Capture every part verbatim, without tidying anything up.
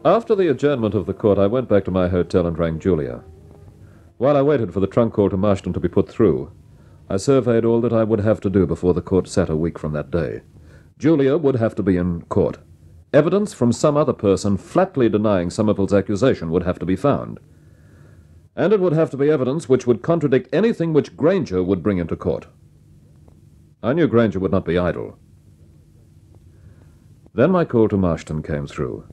After the adjournment of the court, I went back to my hotel and rang Julia. While I waited for the trunk call to Marston to be put through, I surveyed all that I would have to do before the court sat a week from that day. Julia would have to be in court. Evidence from some other person flatly denying Somerville's accusation would have to be found. And it would have to be evidence which would contradict anything which Granger would bring into court. I knew Granger would not be idle. Then my call to Marston came through.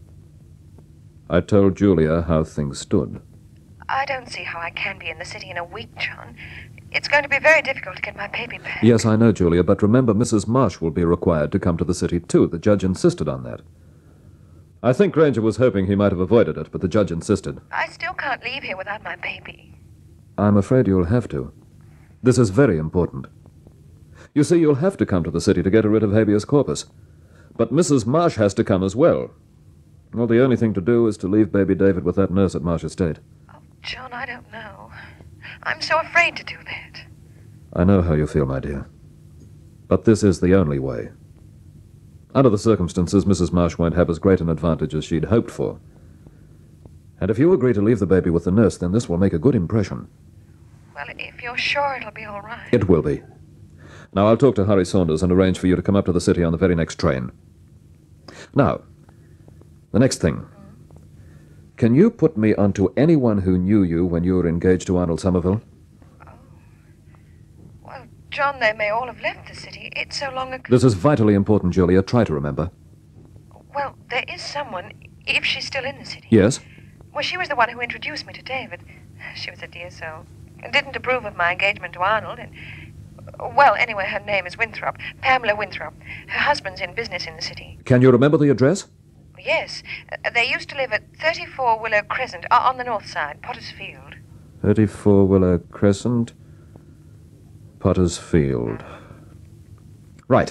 I told Julia how things stood. I don't see how I can be in the city in a week, John. It's going to be very difficult to get my baby back. Yes, I know, Julia, but remember, Missus Marsh will be required to come to the city, too. The judge insisted on that. I think Granger was hoping he might have avoided it, but the judge insisted. I still can't leave here without my baby. I'm afraid you'll have to. This is very important. You see, you'll have to come to the city to get rid of habeas corpus. But Missus Marsh has to come as well. Well, the only thing to do is to leave baby David with that nurse at Marsh Estate. Oh, John, I don't know. I'm so afraid to do that. I know how you feel, my dear. But this is the only way. Under the circumstances, Missus Marsh won't have as great an advantage as she'd hoped for. And if you agree to leave the baby with the nurse, then this will make a good impression. Well, if you're sure it'll be all right. It will be. Now, I'll talk to Harry Saunders and arrange for you to come up to the city on the very next train. Now, the next thing. Can you put me onto anyone who knew you when you were engaged to Arnold Somerville? Oh. Well, John, they may all have left the city. It's so long ago. This is vitally important, Julia. Try to remember. Well, there is someone, if she's still in the city. Yes? Well, she was the one who introduced me to David. She was a dear soul. Didn't approve of my engagement to Arnold, and... Well, anyway, her name is Winthrop. Pamela Winthrop. Her husband's in business in the city. Can you remember the address? Yes. Uh, they used to live at thirty-four Willow Crescent, uh, on the north side, Potter's Field. thirty-four Willow Crescent, Potter's Field. Right.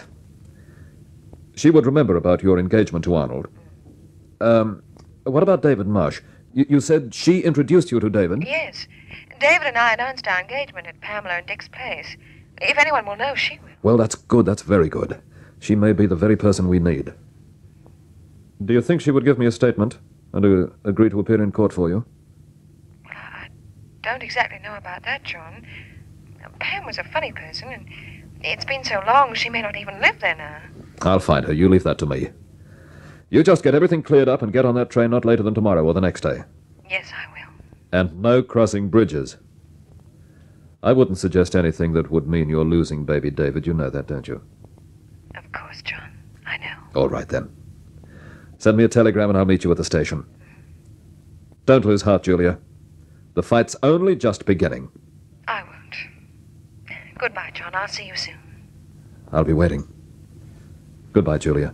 She would remember about your engagement to Arnold. Um, what about David Marsh? You, you said she introduced you to David? Yes. David and I announced our engagement at Pamela and Dick's place. If anyone will know, she will. Well, that's good. That's very good. She may be the very person we need. Do you think she would give me a statement and uh, agree to appear in court for you? I don't exactly know about that, John. Pam was a funny person, and it's been so long she may not even live there now. I'll find her. You leave that to me. You just get everything cleared up and get on that train not later than tomorrow or the next day. Yes, I will. And no crossing bridges. I wouldn't suggest anything that would mean you're losing baby David. You know that, don't you? Of course, John. I know. All right, then. Send me a telegram and I'll meet you at the station. Don't lose heart, Julia. The fight's only just beginning. I won't. Goodbye, John. I'll see you soon. I'll be waiting. Goodbye, Julia.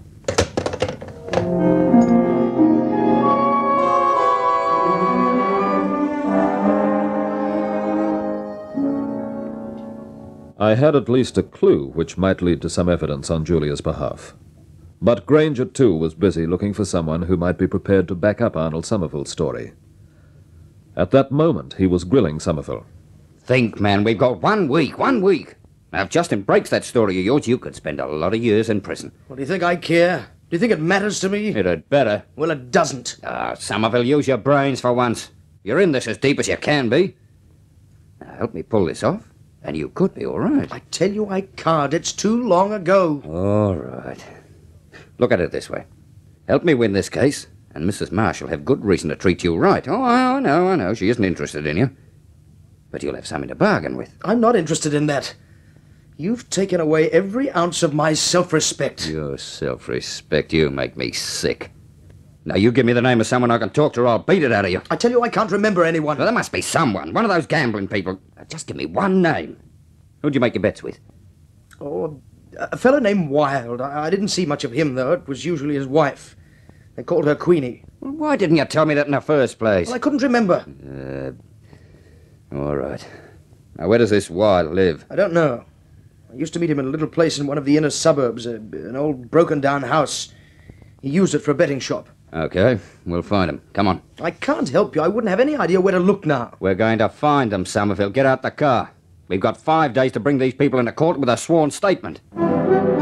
I had at least a clue which might lead to some evidence on Julia's behalf. But Granger, too, was busy looking for someone who might be prepared to back up Arnold Somerville's story. At that moment, he was grilling Somerville. Think, man, we've got one week, one week. Now, if Justin breaks that story of yours, you could spend a lot of years in prison. Well, do you think I care? Do you think it matters to me? It had better. Well, it doesn't. Ah, Somerville, use your brains for once. You're in this as deep as you can be. Now, help me pull this off, and you could be all right. I tell you I can't. It's too long ago. All right. Look at it this way. Help me win this case, and Missus Marsh will have good reason to treat you right. Oh, I know, I know. She isn't interested in you. But you'll have something to bargain with. I'm not interested in that. You've taken away every ounce of my self-respect. Your self-respect, you make me sick. Now, you give me the name of someone I can talk to, or I'll beat it out of you. I tell you I can't remember anyone. Well, there must be someone. One of those gambling people. Just give me one name. Who'd you make your bets with? Oh, a fellow named Wilde. I, I didn't see much of him, though. It was usually his wife. They called her Queenie. Well, why didn't you tell me that in the first place? Well, I couldn't remember. Uh, all right. Now, where does this Wilde live? I don't know. I used to meet him in a little place in one of the inner suburbs, a, an old broken-down house. He used it for a betting shop. Okay, we'll find him. Come on. I can't help you. I wouldn't have any idea where to look now. We're going to find them, Somerville. Get out the car. We've got five days to bring these people into court with a sworn statement.